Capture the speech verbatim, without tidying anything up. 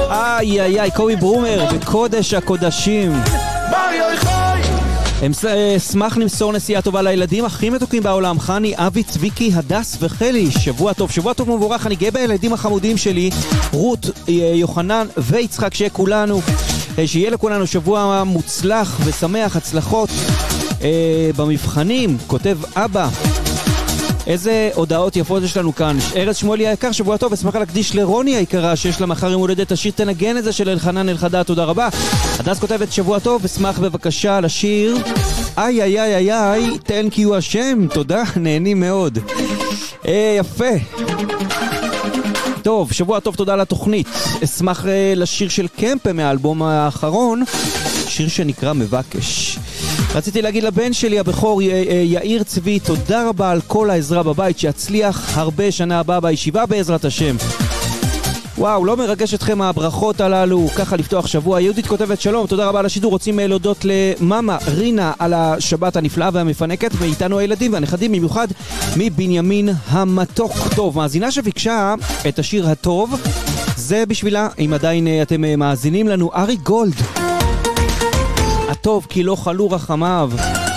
איי איי איי, קובי ברומר בקודש הקודשים. אשמח למסור נסיעה טובה לילדים הכי מתוקים בעולם, חני, אבי, צביקי, הדס וחלי. שבוע טוב, שבוע טוב מבורך. אני גאה בילדים החמודים שלי, רות, יוחנן ויצחק, שיהיה כולנו שיהיה לכולנו שבוע מוצלח ושמח, הצלחות אה, במבחנים. כותב אבא. איזה הודעות יפות יש לנו כאן. ארז שמואלי היקר, שבוע טוב, אשמח להקדיש לרוני היקרה שיש לה מחר יום הולדת, השיר תנגן את זה של אלחנן אלחדד, תודה רבה. הדס כותבת שבוע טוב, אשמח בבקשה לשיר איי איי איי איי איי thank you השם, תודה, נהנים מאוד. אה, יפה. טוב, שבוע טוב, תודה לתוכנית. אשמח אה, לשיר של קמפה מהאלבום האחרון, שיר שנקרא מבקש. רציתי להגיד לבן שלי הבכור יאיר צבי, תודה רבה על כל העזרה בבית, שיצליח הרבה שנה הבאה בישיבה בעזרת השם. וואו, לא מרגש אתכם הברכות הללו, ככה לפתוח שבוע. יהודית כותבת שלום, תודה רבה על השידור, רוצים להודות למאמה רינה על השבת הנפלאה והמפנקת, ואיתנו הילדים והנכדים, במיוחד מבנימין המתוק. טוב, מאזינה שביקשה את השיר הטוב, זה בשבילה, אם עדיין אתם מאזינים לנו, ארי גולד, הטוב כי לא חלו רחמיו.